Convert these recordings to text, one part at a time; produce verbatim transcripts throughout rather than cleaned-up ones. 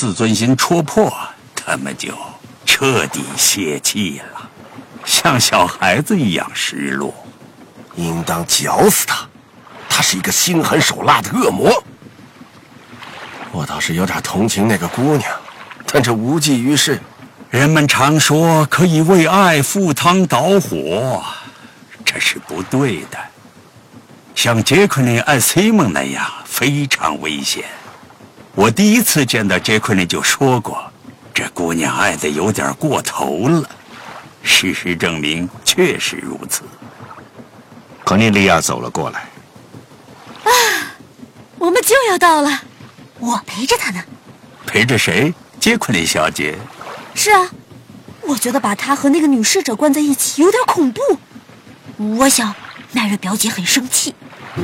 自尊心戳破，他们就彻底泄气了，像小孩子一样失落。 应当绞死他，他是一个心狠手辣的恶魔。我倒是有点同情那个姑娘，但这无济于事。 人们常说可以为爱赴汤蹈火，这是不对的。像杰克林爱西蒙那样非常危险。我第一次见到杰克林就说过，这姑娘爱得有点过头了。事实证明确实如此。 科涅利亚走了过来。 啊，我们就要到了，我陪着他呢。 陪着谁？杰克林小姐。 是啊，我觉得把他和那个女侍者关在一起有点恐怖。我想奈瑞表姐很生气。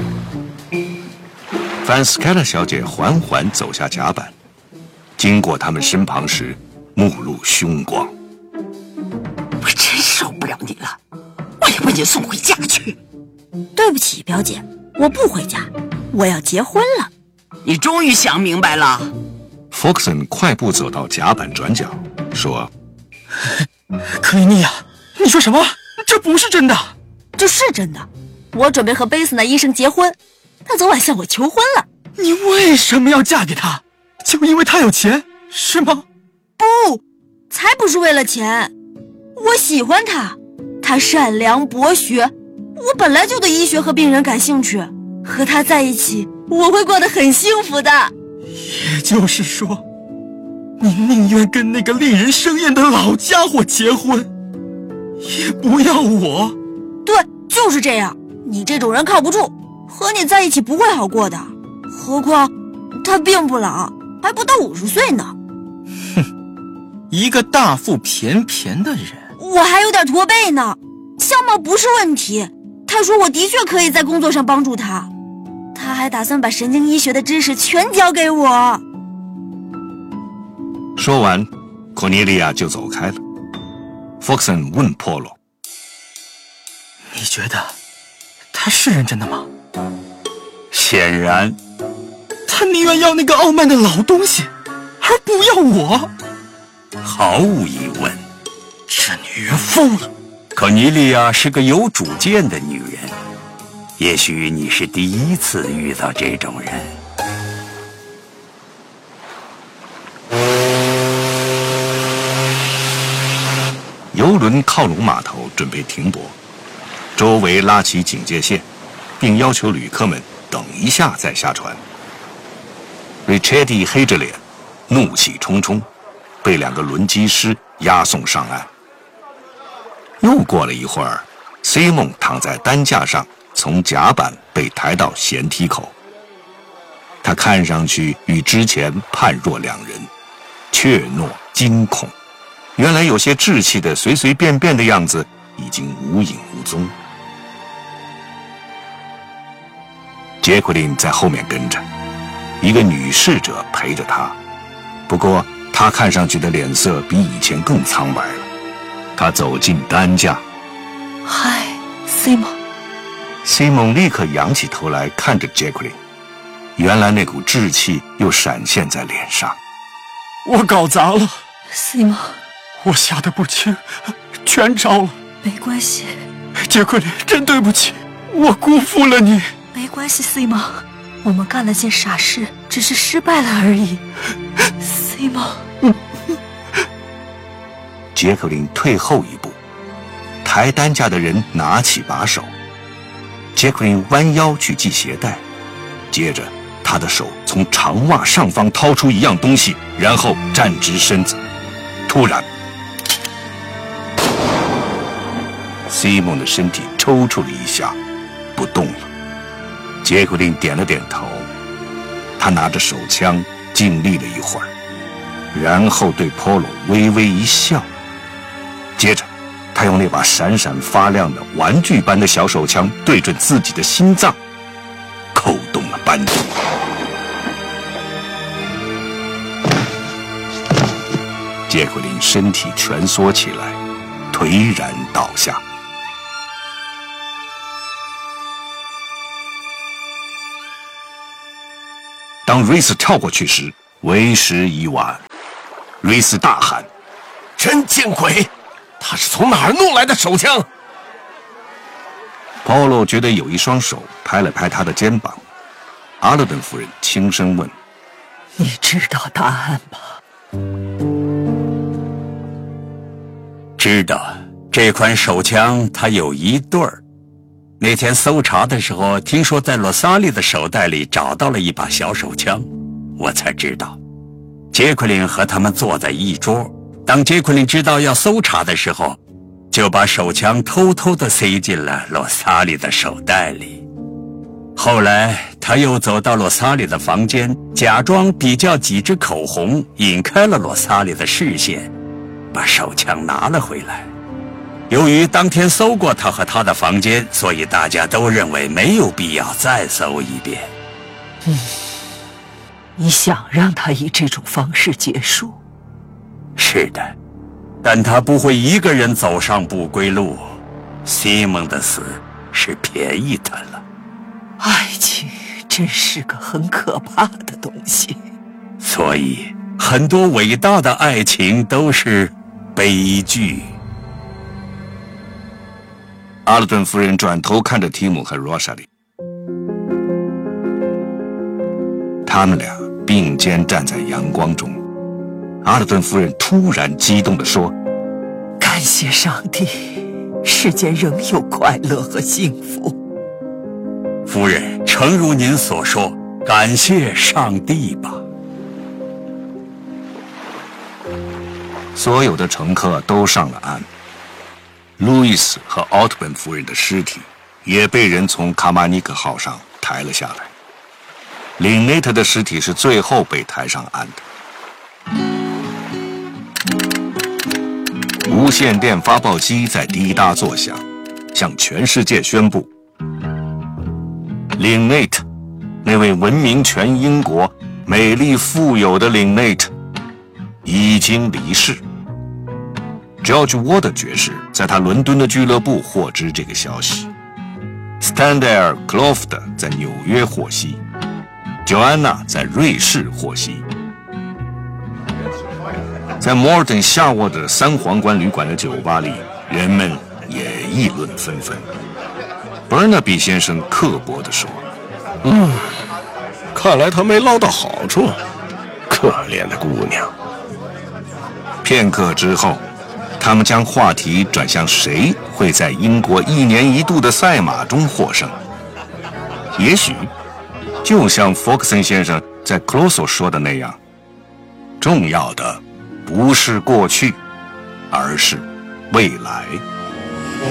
范斯凯勒小姐缓缓走下甲板，经过他们身旁时，目露凶光。 我真受不了你了，我要把你送回家去。 对不起，表姐，我不回家，我要结婚了。 你终于想明白了。 福克森快步走到甲板转角，说：“ 克里尼亚，你说什么？这不是真的。” 这是真的，我准备和贝斯纳医生结婚，他昨晚向我求婚了。 你为什么要嫁给他？就因为他有钱，是吗？ 不，才不是为了钱。我喜欢他，他善良博学，我本来就对医学和病人感兴趣，和他在一起，我会过得很幸福的。 也就是说，你宁愿跟那个令人生厌的老家伙结婚，也不要我？ 对，就是这样。你这种人靠不住，和你在一起不会好过的。何况他并不老，还不到五十岁呢。 哼，一个大腹便便的人。 我还有点驼背呢，相貌不是问题。他说我的确可以在工作上帮助他，他还打算把神经医学的知识全教给我。 说完，科涅利亚就走开了。福克森问波罗：“ 你觉得他是认真的吗？” 显然， 他宁愿要那个傲慢的老东西，而不要我。 毫无疑问， 这女人疯了。 科尼利亚是个有主见的女人，也许你是第一次遇到这种人。 游轮靠拢码头，准备停泊，周围拉起警戒线，并要求旅客们等一下再下船。Richardi 黑着脸，怒气冲冲，被两个轮机师押送上岸。又过了一会儿， Simon 躺在担架上，从甲板被抬到舷梯口。他看上去与之前判若两人，怯懦惊恐。原来有些稚气的随随便便的样子已经无影无踪。杰奎琳在后面跟着，一个女侍者陪着他，不过她看上去的脸色比以前更苍白了。她走进担架。 嗨 Simon。 Simon 立刻仰起头来看着杰奎琳，原来那股稚气又闪现在脸上。 我搞砸了 Simon， 我下得不轻，全着了。 没关系， 杰克琳，真对不起，我辜负了你。 没关系 Simon， 我们干了件傻事，只是失败了而已。Simon。 杰克琳退后一步，抬担架的人拿起把手。杰克琳弯腰去系鞋带，接着他的手从长袜上方掏出一样东西，然后站直身子。突然，西蒙的身体抽搐了一下，不动了。杰克琳点了点头，他拿着手枪静立了一会儿，然后对波罗微微一笑。接着他用那把闪闪发亮的玩具般的小手枪对准自己的心脏，扣动了扳机。杰奎琳身体蜷缩起来，颓然倒下。当瑞斯跳过去时，为时已晚。 瑞斯大喊：“ 真见鬼！他是从哪儿弄来的手枪？” 保罗觉得有一双手拍了拍他的肩膀。阿勒顿夫人轻声问：“ 你知道答案吗？” 知道，这款手枪它有一对儿。那天搜查的时候，听说在罗萨莉的手袋里找到了一把小手枪，我才知道。杰奎琳和他们坐在一桌，当杰奎琳知道要搜查的时候，就把手枪偷偷地塞进了罗萨莉的手袋里。后来他又走到罗萨莉的房间，假装比较几支口红，引开了罗萨莉的视线，把手枪拿了回来。由于当天搜过他和他的房间，所以大家都认为没有必要再搜一遍。 嗯，你想让他以这种方式结束？ 是的，但他不会一个人走上不归路。西蒙的死是便宜他了。 爱情真是个很可怕的东西。 所以很多伟大的爱情都是悲剧。 阿勒顿夫人转头看着提姆和罗莎莉，他们俩并肩站在阳光中。阿勒顿夫人突然激动地说：“ 感谢上帝，世间仍有快乐和幸福。” 夫人，诚如您所说，感谢上帝吧。 所有的乘客都上了岸。路易斯和奥特本夫人的尸体也被人从卡马尼克号上抬了下来。林内特的尸体是最后被抬上岸的。无线电发报机在滴答作响，向全世界宣布，林内特，那位闻名全英国、美丽富有的林内特，已经离世。George Ward 爵士在他伦敦的俱乐部获知这个消息 ，Stanley Croft 在纽约获悉 ，Joanna 在瑞士获悉。在摩尔顿夏沃的三皇冠旅馆的酒吧里，人们也议论纷纷。Burnaby 先生刻薄地说：“ 嗯，看来他没捞到好处，可怜的姑娘。” 片刻之后，他们将话题转向谁会在英国一年一度的赛马中获胜。也许，就像福克森先生在克罗索说的那样，重要的不是过去，而是未来。